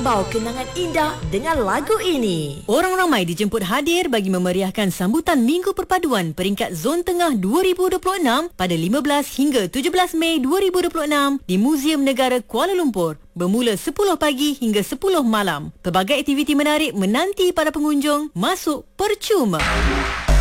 membawa kenangan indah dengan lagu ini. Orang ramai dijemput hadir bagi memeriahkan sambutan Minggu Perpaduan peringkat Zon Tengah 2026 pada 15 hingga 17 Mei 2026 di Muzium Negara Kuala Lumpur. Bermula 10 pagi hingga 10 malam. Pelbagai aktiviti menarik menanti para pengunjung. Masuk percuma.